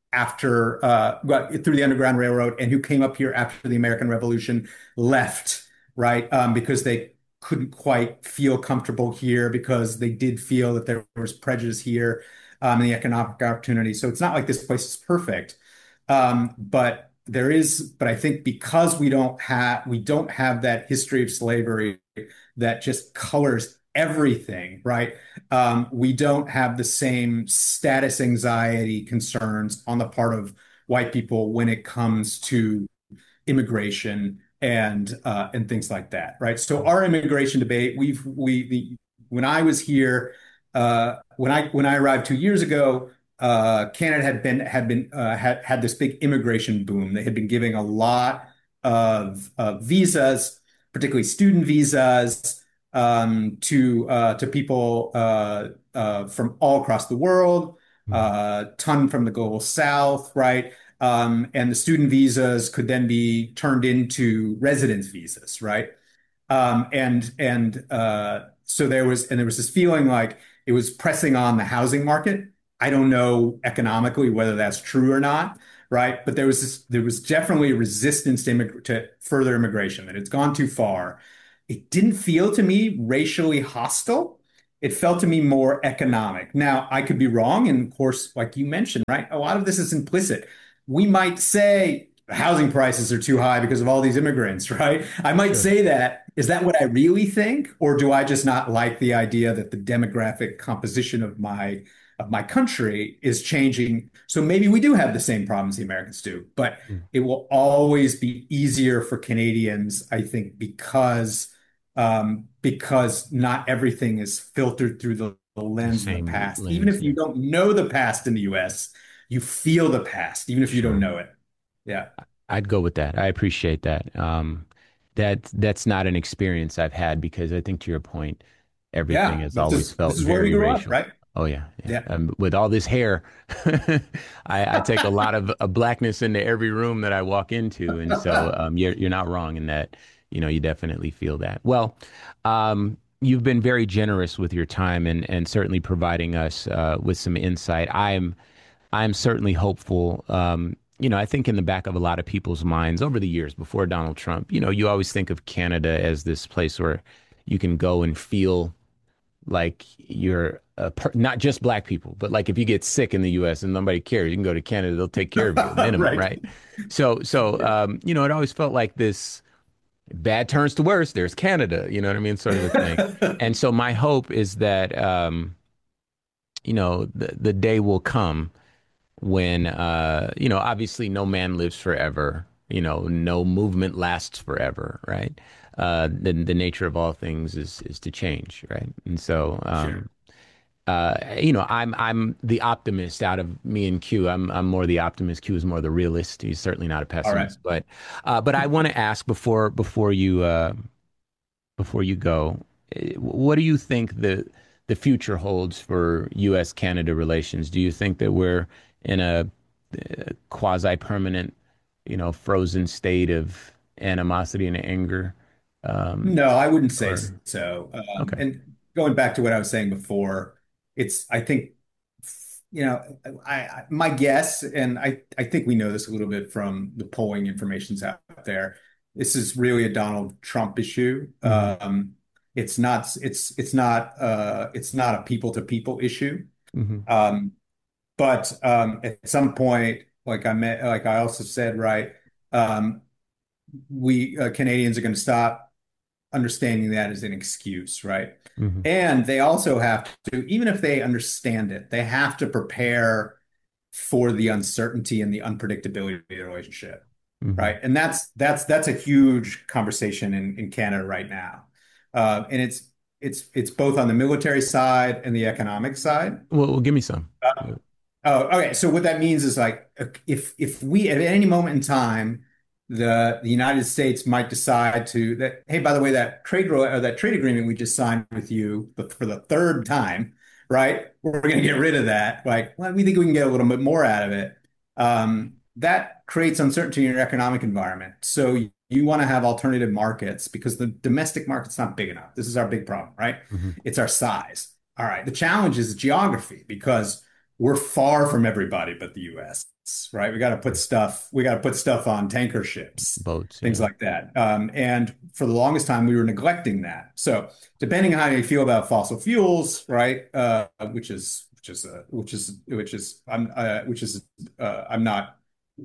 Speaker 1: after uh, through the Underground Railroad and who came up here after the American Revolution left, right? Um, because they couldn't quite feel comfortable here because they did feel that there was prejudice here um, and the economic opportunity. So it's not like this place is perfect. Um, but there is, but I think because we don't have we don't have that history of slavery that just colors everything, right? Um, we don't have the same status anxiety concerns on the part of white people when it comes to immigration and uh, and things like that, right? So our immigration debate, we've we the, when I was here, uh, when I when I arrived two years ago, uh, Canada had been had been uh, had had this big immigration boom. They had been giving a lot of, of visas, particularly student visas, um, to uh, to people uh, uh, from all across the world,
Speaker 2: Hmm.
Speaker 1: uh, ton from the global south, right? Um, and the student visas could then be turned into residence visas, right? Um, and and uh, so there was and there was this feeling like it was pressing on the housing market. I don't know economically whether that's true or not, right? But there was this, there was definitely a resistance to, immig to further immigration, that it's gone too far. It didn't feel to me racially hostile. It felt to me more economic. Now, I could be wrong. And of course, like you mentioned, right, a lot of this is implicit. We might say housing prices are too high because of all these immigrants, right? I might
Speaker 2: Sure.
Speaker 1: say that. Is that what I really think? Or do I just not like the idea that the demographic composition of my of my country is changing? So maybe we do have the same problems the Americans do, but
Speaker 2: Mm.
Speaker 1: it will always be easier for Canadians, I think, because um, because not everything is filtered through the, the
Speaker 2: The
Speaker 1: lens of the
Speaker 2: same
Speaker 1: past. Even
Speaker 2: lens.
Speaker 1: if you
Speaker 2: Yeah.
Speaker 1: don't know the past in the U S, you feel the past, even if you don't
Speaker 2: Sure.
Speaker 1: know it. Yeah.
Speaker 2: I'd go with that. I appreciate that. Um, that that's not an experience I've had because I think to your point, everything
Speaker 1: Yeah.
Speaker 2: has
Speaker 1: This
Speaker 2: always
Speaker 1: is this
Speaker 2: felt
Speaker 1: is where we
Speaker 2: very
Speaker 1: grew up,
Speaker 2: racial.
Speaker 1: right?
Speaker 2: Oh yeah, yeah.
Speaker 1: Yeah.
Speaker 2: Um, with all this hair, I, I take a lot of, of blackness into every room that I walk into, and so um, you're you're not wrong in that. You know, you definitely feel that. Well, um, you've been very generous with your time and and certainly providing us uh, with some insight. I'm I'm certainly hopeful. Um, you know, I think in the back of a lot of people's minds over the years before Donald Trump, you know, you always think of Canada as this place where you can go and feel like you're a per not just black people, but like if you get sick in the U S and nobody cares, you can go to Canada, they'll take care of you, minimum,
Speaker 1: Right.
Speaker 2: right? So, so
Speaker 1: Yeah.
Speaker 2: um, you know, it always felt like this bad turns to worse, there's Canada, you know what I mean, sort of a thing. And so my hope is that um, you know, the the day will come when uh you know obviously no man lives forever, you know, no movement lasts forever, right? Uh the the nature of all things is is to change, right? And so
Speaker 1: Sure.
Speaker 2: um uh you know I'm I'm the optimist out of me and Q. I'm I'm more the optimist. Q is more the realist. He's certainly not a
Speaker 1: All right.
Speaker 2: pessimist, but uh but I want to ask before before you uh before you go, eh, what do you think the the future holds for U S Canada relations? Do you think that we're in a, uh quasi-permanent, you know, frozen state of animosity and anger? Um,
Speaker 1: No, I wouldn't say
Speaker 2: or
Speaker 1: so. Um,
Speaker 2: okay.
Speaker 1: and going back to what I was saying before, it's, I think, you know, I, I my guess, and I, I think we know this a little bit from the polling information's out there. This is really a Donald Trump issue.
Speaker 2: Hmm.
Speaker 1: Um, it's not, it's, it's not, uh, it's not a people to people issue.
Speaker 2: Hmm.
Speaker 1: Um, but um, at some point, like I meant, like I also said, right, um, we uh, Canadians are going to stop understanding that as an excuse, right?
Speaker 2: Hmm.
Speaker 1: And they also have to, even if they understand it, they have to prepare for the uncertainty and the unpredictability of the relationship,
Speaker 2: Hmm.
Speaker 1: right? And that's that's that's a huge conversation in, in Canada right now. Uh, and it's it's it's both on the military side and the economic side.
Speaker 2: Well, well, give me some.
Speaker 1: Oh, okay. So what that means is like if if we at any moment in time the the United States might decide to that hey, by the way, that trade or that trade agreement we just signed with you but for the third time, right? We're going to get rid of that. Like, well, we think we can get a little bit more out of it. Um, that creates uncertainty in your economic environment. So you, you want to have alternative markets because the domestic market's not big enough. This is our big problem, right?
Speaker 2: Hmm.
Speaker 1: It's our size. All right. The challenge is geography because we're far from everybody but the U S, right? We got to put stuff, we got to put stuff on tanker ships,
Speaker 2: Boats,
Speaker 1: things
Speaker 2: yeah.
Speaker 1: like that. Um, and for the longest time, we were neglecting that. So depending on how you feel about fossil fuels, right? Uh, which is which is uh, which is which is I'm uh, which is uh, I'm not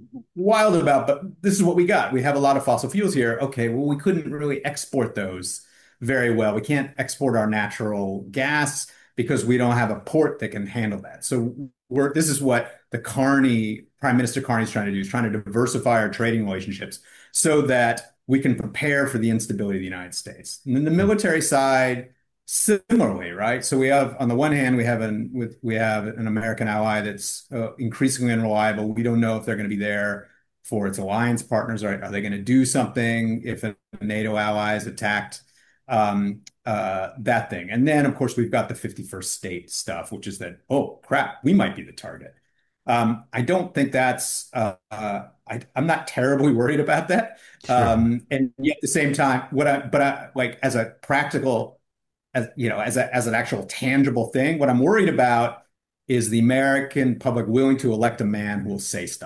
Speaker 1: wild about, but this is what we got. We have a lot of fossil fuels here. Okay, well, we couldn't really export those very well. We can't export our natural gas because we don't have a port that can handle that. So we're this is what the Carney, Prime Minister Carney is trying to do, is trying to diversify our trading relationships so that we can prepare for the instability of the United States. And then the military side, similarly, right? So we have, on the one hand, we have an with we have an American ally that's uh, increasingly unreliable. We don't know if they're going to be there for its alliance partners. Are, are they going to do something if a NATO ally is attacked? Um, uh, that thing. And then, of course, we've got the fifty-first state stuff, which is that, oh, crap, we might be the target. Um, I don't think that's, uh, uh, I, I'm not terribly worried about that.
Speaker 2: Sure.
Speaker 1: Um, and yet at the same time, what I, but I, like as a practical, as you know, as a, as an actual tangible thing, what I'm worried about is the American public willing to elect a man who will say stuff like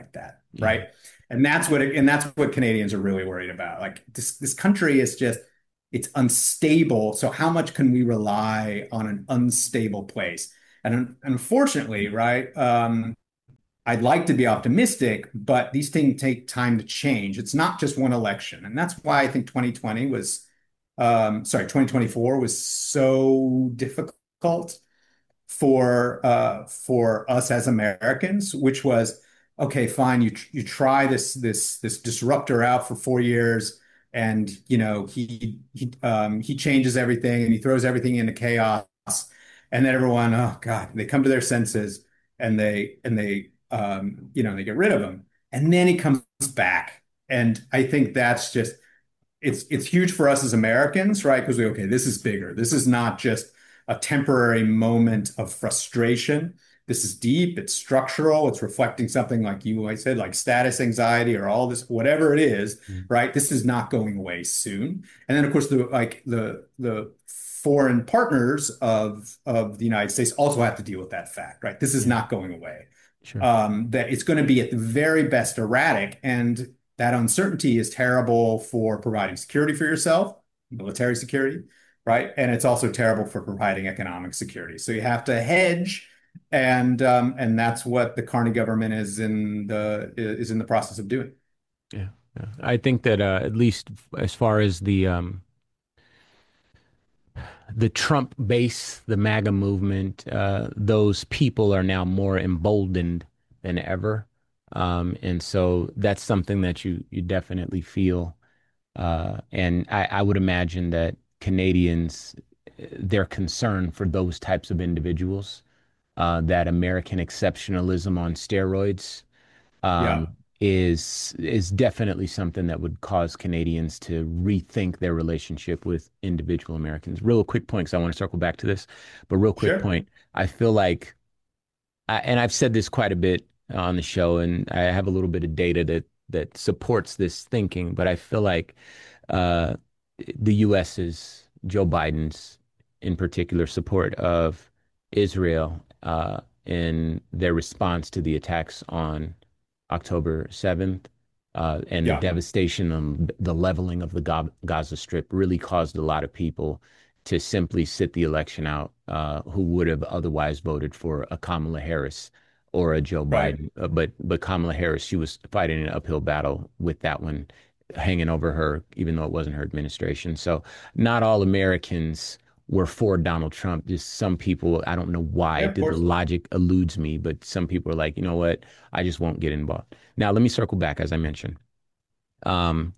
Speaker 1: like that,
Speaker 2: Yeah.
Speaker 1: right? And that's what it, and that's what Canadians are really worried about. Like this this country is just it's unstable. So how much can we rely on an unstable place? And unfortunately, right, um, I'd like to be optimistic, but these things take time to change. It's not just one election. And that's why I think twenty twenty was, um, sorry, twenty twenty-four was so difficult for uh, for us as Americans, which was, okay, fine, you you try this this this disruptor out for four years, and you know he he um, he changes everything and he throws everything into chaos, and then everyone, oh God, they come to their senses and they and they um, you know they get rid of him, and then he comes back, and I think that's just it's it's huge for us as Americans, right? Because we okay, this is bigger. This is not just a temporary moment of frustration. This is deep, it's structural, it's reflecting something like you I said, like status anxiety or all this, whatever it is,
Speaker 2: Mm.
Speaker 1: right? This is not going away soon. And then of course the like the the foreign partners of of the United States also have to deal with that fact, right? This is
Speaker 2: Yeah.
Speaker 1: not going away.
Speaker 2: Sure.
Speaker 1: Um, that it's going to be at the very best erratic, and that uncertainty is terrible for providing security for yourself, military security, right? And it's also terrible for providing economic security. So you have to hedge, and um, and that's what the Carney government is in the is in the process of doing.
Speaker 2: Yeah. Yeah. I think that uh, at least as far as the um, the Trump base, the MAGA movement, uh, those people are now more emboldened than ever. Um, and so that's something that you you definitely feel. Uh, and I, I would imagine that Canadians, uh, their concern for those types of individuals, uh, that American exceptionalism on steroids, um,
Speaker 1: Yeah,
Speaker 2: is is definitely something that would cause Canadians to rethink their relationship with individual Americans. Real quick point, because I want to circle back to this, but real quick
Speaker 1: sure.
Speaker 2: point, I feel like, I, and I've said this quite a bit on the show, and I have a little bit of data that that supports this thinking, but I feel like uh, the US's, Joe Biden's in particular, support of Israel uh, in their response to the attacks on October seventh, uh, and the
Speaker 1: Yeah,
Speaker 2: devastation and the leveling of the Ga- Gaza Strip really caused a lot of people to simply sit the election out, uh, who would have otherwise voted for a Kamala Harris or a Joe
Speaker 1: right.
Speaker 2: Biden. Uh, but but Kamala Harris, she was fighting an uphill battle with that one hanging over her, even though it wasn't her administration. So not all Americans were for Donald Trump. Just some people, I don't know why,
Speaker 1: Yeah, of
Speaker 2: the, the
Speaker 1: course.
Speaker 2: logic eludes me, but some people are like, you know what, I just won't get involved. Now, let me circle back, as I mentioned. Um,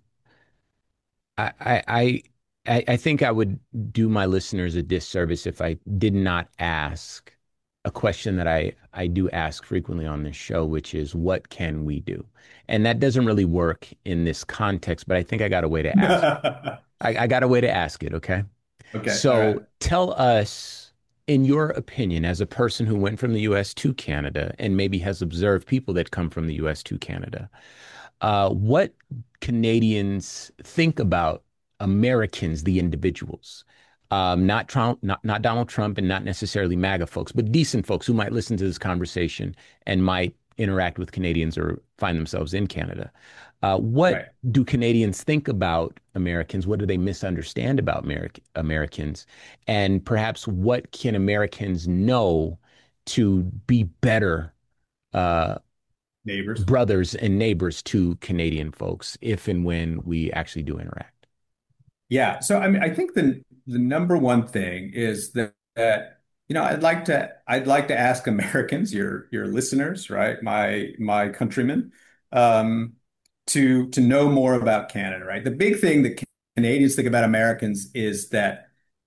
Speaker 2: I, I, I, I think I would do my listeners a disservice if I did not ask a question that I, I do ask frequently on this show, which is, what can we do? And that doesn't really work in this context, but I think I got a way to ask. I, I got a way to ask it, okay?
Speaker 1: Okay, all right.
Speaker 2: So tell us, in your opinion, as a person who went from the U S to Canada and maybe has observed people that come from the U S to Canada, uh, what Canadians think about Americans, the individuals, um, not Trump, not not Donald Trump, and not necessarily MAGA folks, but decent folks who might listen to this conversation and might interact with Canadians or find themselves in Canada. Uh, what
Speaker 1: Right.
Speaker 2: do Canadians think about Americans? What do they misunderstand about Ameri- Americans? And perhaps what can Americans know to be better uh,
Speaker 1: Neighbors.
Speaker 2: brothers and neighbors to Canadian folks if and when we actually do interact?
Speaker 1: Yeah. So I mean, I think the the number one thing is that, that you know, I'd like to I'd like to ask Americans, your your listeners, right, my my countrymen, um, to to know more about Canada, right? The big thing that Canadians think about Americans is that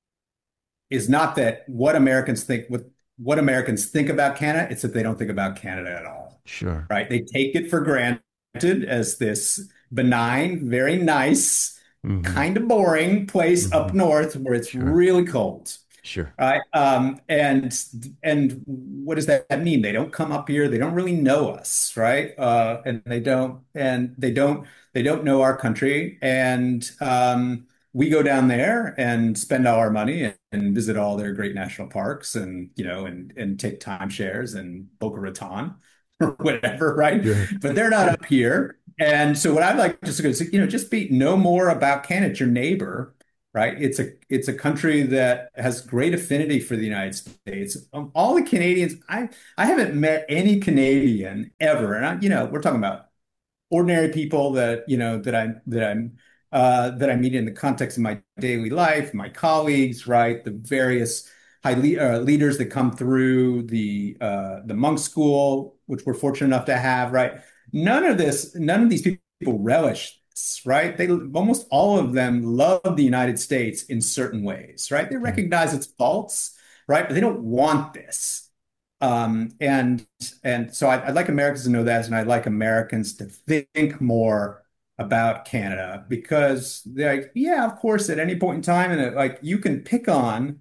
Speaker 1: is not that what Americans think what what Americans think about Canada, it's that they don't think about Canada at all,
Speaker 2: Sure.
Speaker 1: right? They take it for granted as this benign, very nice,
Speaker 2: Hmm.
Speaker 1: kind of boring place up
Speaker 2: Hmm.
Speaker 1: north where it's
Speaker 2: Sure.
Speaker 1: really cold.
Speaker 2: Sure.
Speaker 1: Right. Um, and and what does that mean? They don't come up here. They don't really know us, right? Uh, and they don't and they don't they don't know our country. And um, we go down there and spend all our money and, and visit all their great national parks and you know and and take timeshares in Boca Raton. or whatever, right?
Speaker 2: Sure.
Speaker 1: But they're not up here. And so what I'd like to say is, you know, just be know more about Canada, it's your neighbor, right? It's a it's a country that has great affinity for the United States. Um, all the Canadians, I I haven't met any Canadian ever, and I, you know, we're talking about ordinary people that you know that I that I'm uh, that I meet in the context of my daily life, my colleagues, right? The various high le uh, leaders that come through the uh, the monk school, which we're fortunate enough to have, right? None of this, none of these people relish this, right? They almost all of them love the United States in certain ways, right? They
Speaker 2: Yeah.
Speaker 1: recognize its faults, right? But they don't want this. Um, and and so I, I'd like Americans to know that, and I'd like Americans to think more about Canada because they're like, yeah, of course, at any point in time, and it, like you can pick on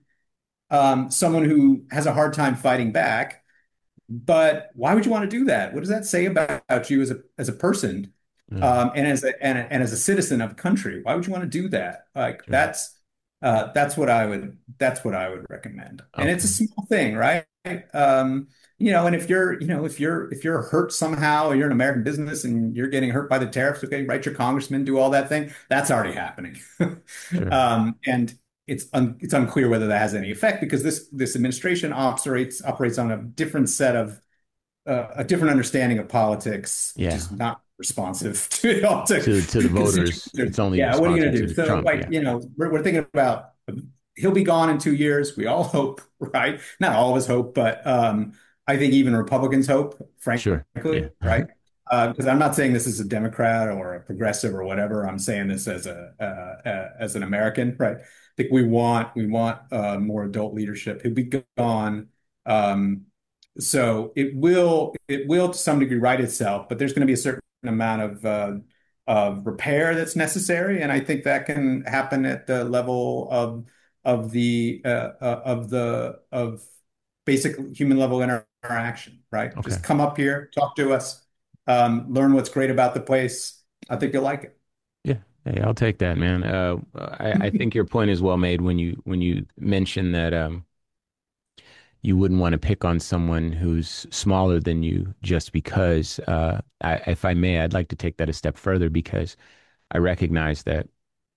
Speaker 1: um, someone who has a hard time fighting back, but why would you want to do that? What does that say about you as a as a person,
Speaker 2: Yeah.
Speaker 1: um, and as a and, and as a citizen of the country? Why would you want to do that? Like
Speaker 2: Sure.
Speaker 1: that's uh, that's what I would that's what I would recommend. And it's a
Speaker 2: Okay.
Speaker 1: small thing, right? Um, you know, and if you're you know if you're if you're hurt somehow, or you're an American business and you're getting hurt by the tariffs, okay, write your congressman, do all that thing. That's already happening.
Speaker 2: Sure.
Speaker 1: Um, and it's un it's unclear whether that has any effect because this this administration operates operates on a different set of uh, a different understanding of politics, which
Speaker 2: Yeah.
Speaker 1: is not responsive to it all to,
Speaker 2: To to the
Speaker 1: to
Speaker 2: voters,
Speaker 1: constituents.
Speaker 2: it's only
Speaker 1: Yeah, what are you going
Speaker 2: responsive
Speaker 1: to
Speaker 2: to
Speaker 1: do?
Speaker 2: the
Speaker 1: So,
Speaker 2: Trump.
Speaker 1: like,
Speaker 2: Yeah.
Speaker 1: you know, we're, we're thinking about he'll be gone in two years. We all hope, right? Not all of us hope, but um, I think even Republicans hope,
Speaker 2: Sure. Yeah.
Speaker 1: frankly, right? Uh, because I'm not saying this as a Democrat or a progressive or whatever. I'm saying this as a uh, uh, as an American, right? I think we want we want uh, more adult leadership. He'll be gone. Um, so it will it will to some degree right itself, but there's going to be a certain amount of uh, of repair that's necessary, and I think that can happen at the level of of the uh, uh, of the of basic human level inter interaction, right?
Speaker 2: Okay.
Speaker 1: Just come up here, talk to us, um, learn what's great about the place. I think you'll like
Speaker 2: Yeah. Hey, I'll take that, man. Uh, I, I
Speaker 1: it.
Speaker 2: think your point is well made when you when you mention that um, you wouldn't want to pick on someone who's smaller than you just because. Uh, I, if I may, I'd like to take that a step further because I recognize that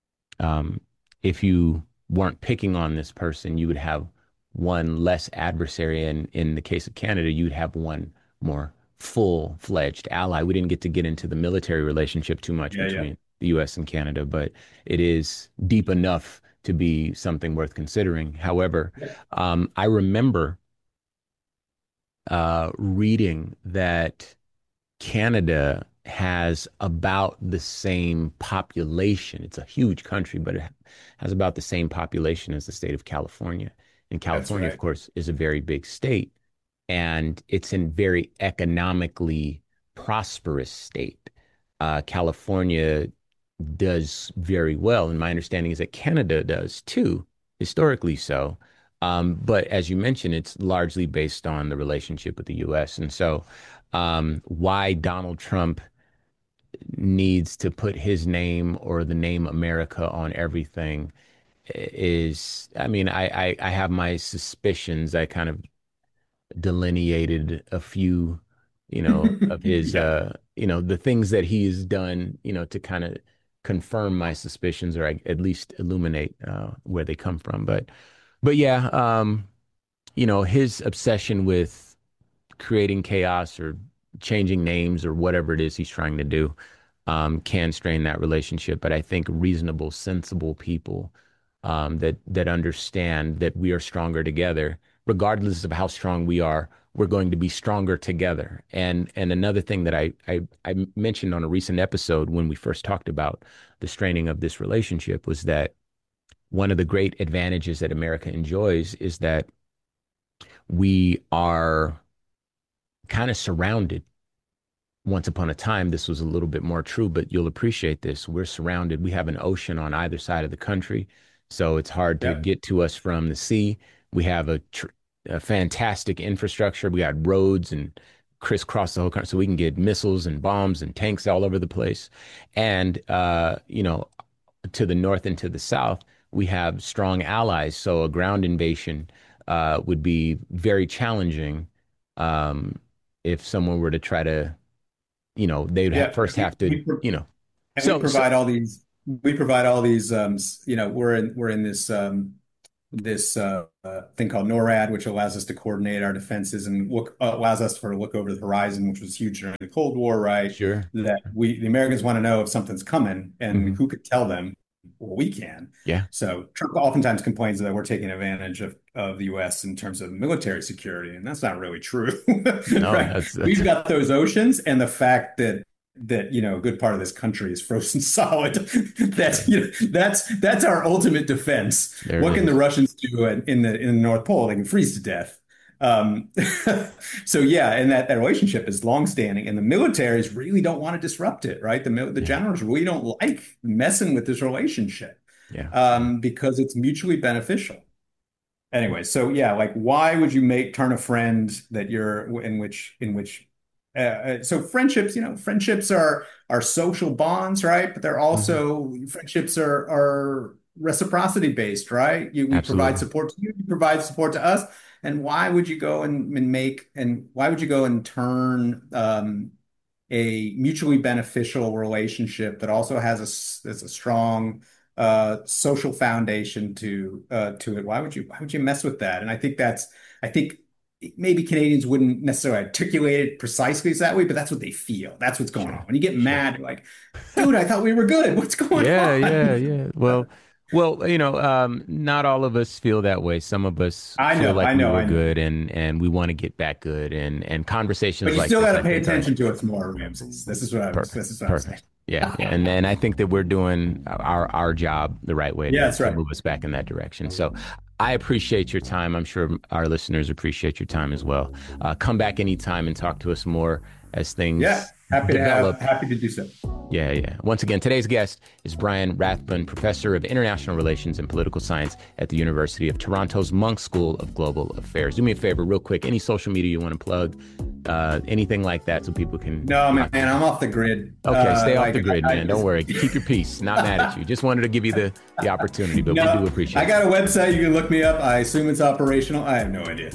Speaker 2: um, if you weren't picking on this person, you would have one less adversary. And in the case of Canada, you'd have one more full-fledged ally. We didn't get to get into the military relationship too much
Speaker 1: Yeah, yeah.
Speaker 2: between the U S and Canada, but it is deep enough to be something worth considering. However,
Speaker 1: Yeah.
Speaker 2: um, I remember uh, reading that Canada has about the same population. It's a huge country, but it has about the same population as the state of California. And
Speaker 1: That's
Speaker 2: California, of
Speaker 1: right.
Speaker 2: course, is a very big state, and it's a very economically prosperous state. Uh, California does very well, and my understanding is that Canada does too, historically so. Um, but as you mentioned, it's largely based on the relationship with the U S. And so, um, why Donald Trump needs to put his name or the name America on everything is, I mean, I, I, I have my suspicions. I kind of delineated a few, you know, of his,
Speaker 1: Yeah.
Speaker 2: uh, you know, the things that he has done, you know, to kind of confirm my suspicions or at least illuminate uh, where they come from. But, but yeah, um, you know, his obsession with creating chaos or changing names or whatever it is he's trying to do um, can strain that relationship. But I think reasonable, sensible people um, that that understand that we are stronger together, regardless of how strong we are, we're going to be stronger together. And and another thing that I I, I mentioned on a recent episode when we first talked about the straining of this relationship was that one of the great advantages that America enjoys is that we are kind of surrounded. Once upon a time, this was a little bit more true, but you'll appreciate this. We're surrounded. We have an ocean on either side of the country, so it's hard to
Speaker 1: Yeah.
Speaker 2: get to us from the sea. We have a, tr- a fantastic infrastructure. We got roads and crisscross the whole country, so we can get missiles and bombs and tanks all over the place. And uh, you know, to the north and to the south, we have strong allies. So a ground invasion uh, would be very challenging. Um, if someone were to try to, you know, they'd
Speaker 1: Yeah,
Speaker 2: have, first
Speaker 1: we,
Speaker 2: have to,
Speaker 1: we,
Speaker 2: you know.
Speaker 1: and we
Speaker 2: So,
Speaker 1: provide
Speaker 2: so
Speaker 1: all these. We provide all these. Um, you know, we're in we're in this um, this uh, uh, thing called NORAD, which allows us to coordinate our defenses and look uh, allows us to look over the horizon, which was huge during the Cold War, right?
Speaker 2: sure.
Speaker 1: That we the Americans want to know if something's coming, and
Speaker 2: Hmm.
Speaker 1: who could tell them? Well, we can.
Speaker 2: Yeah.
Speaker 1: So Trump oftentimes complains that we're taking advantage of, of the U S in terms of military security, and that's not really true,
Speaker 2: No,
Speaker 1: right?
Speaker 2: that's, that's
Speaker 1: We've got those oceans, and the fact that that you know a good part of this country is frozen solid. That's you know that's that's our ultimate defense.
Speaker 2: there
Speaker 1: What
Speaker 2: it
Speaker 1: can the
Speaker 2: is.
Speaker 1: Russians do in in the in the North Pole? They can freeze to death. Um, so yeah, and that, that relationship is longstanding, and the militaries really don't want to disrupt it, right? The mil- the
Speaker 2: Yeah.
Speaker 1: generals really don't like messing with this relationship
Speaker 2: Yeah.
Speaker 1: um, because it's mutually beneficial. Anyway, so yeah, like why would you make turn a friend that you're in which in which uh, uh, so friendships, you know, friendships are are social bonds, right? But they're
Speaker 2: Hmm.
Speaker 1: also friendships are are reciprocity based, right? You we provide
Speaker 2: Absolutely.
Speaker 1: support to you, you provide support to us. And why would you go and, and make and why would you go and turn um, a mutually beneficial relationship that also has a s- has a strong uh, social foundation to uh, to it? Why would you why would you mess with that? And I think that's I think maybe Canadians wouldn't necessarily articulate it precisely as that way, but that's what they feel. That's what's going on.
Speaker 2: Sure.
Speaker 1: When you get
Speaker 2: Sure.
Speaker 1: mad, you're like, dude, I thought we were good. What's going
Speaker 2: Yeah, yeah,
Speaker 1: on?
Speaker 2: yeah. Well, well, you know, um, not all of us feel that way. Some of us
Speaker 1: I
Speaker 2: feel
Speaker 1: know,
Speaker 2: like
Speaker 1: I
Speaker 2: we
Speaker 1: know,
Speaker 2: were
Speaker 1: I know.
Speaker 2: good and and we want to get back good and and
Speaker 1: But
Speaker 2: conversations
Speaker 1: you
Speaker 2: like
Speaker 1: still got
Speaker 2: this,
Speaker 1: to
Speaker 2: I
Speaker 1: pay
Speaker 2: think are
Speaker 1: attention to us more, Ramses. This is what I was.
Speaker 2: perfect.
Speaker 1: This is what I'm saying.
Speaker 2: Perfect. Yeah, yeah. And and I think that we're doing our our job the right way
Speaker 1: Yeah,
Speaker 2: to
Speaker 1: that's
Speaker 2: to
Speaker 1: right.
Speaker 2: move us back in that direction. So I appreciate your time. I'm sure our listeners appreciate your time as well. Uh, come back anytime and talk to us more as
Speaker 1: Yeah,
Speaker 2: things
Speaker 1: happy to have,
Speaker 2: develop.
Speaker 1: happy to do so.
Speaker 2: Yeah, yeah. Once again, today's guest is Brian Rathbun, professor of international relations and political science at the University of Toronto's Munk School of Global Affairs. Do me a favor, real quick, any social media you want to plug, uh, anything like that, so people can.
Speaker 1: No, man, I'm off the grid.
Speaker 2: Okay,
Speaker 1: Uh,
Speaker 2: stay off
Speaker 1: like
Speaker 2: the grid,
Speaker 1: I, I
Speaker 2: man.
Speaker 1: just,
Speaker 2: Don't worry. Keep your peace. Not mad at you. Just wanted to give you the, the opportunity, but we
Speaker 1: no,
Speaker 2: do appreciate
Speaker 1: I
Speaker 2: it.
Speaker 1: got a website. You can look me up. I assume it's operational. I have no idea.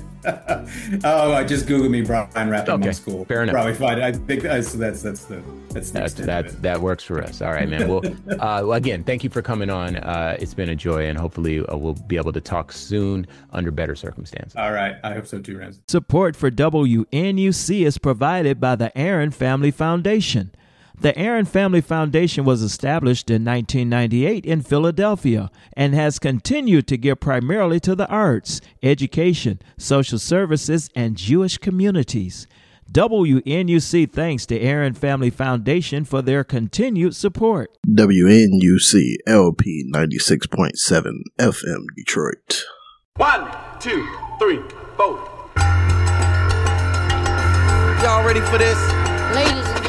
Speaker 1: Oh, I just Googled me, Brian Rathbun
Speaker 2: Okay,
Speaker 1: Munk School.
Speaker 2: fair enough.
Speaker 1: Probably find it. I think that's that's that's the that's the
Speaker 2: That,
Speaker 1: extent
Speaker 2: that,
Speaker 1: of it.
Speaker 2: that works for us. All right, man. Well, uh, well, again, thank you for coming on. Uh, it's been a joy, and hopefully uh, we'll be able to talk soon under better circumstances.
Speaker 1: All right, I hope so too, Ramsey.
Speaker 3: Support for W N U C is provided by the Aaron Family Foundation. The Aaron Family Foundation was established in nineteen ninety-eight in Philadelphia and has continued to give primarily to the arts, education, social services, and Jewish communities. W N U C thanks the Aaron Family Foundation for their continued support.
Speaker 4: W N U C L P ninety-six point seven F M Detroit.
Speaker 5: One, two, three, four.
Speaker 6: Y'all ready for this?
Speaker 7: Ladies and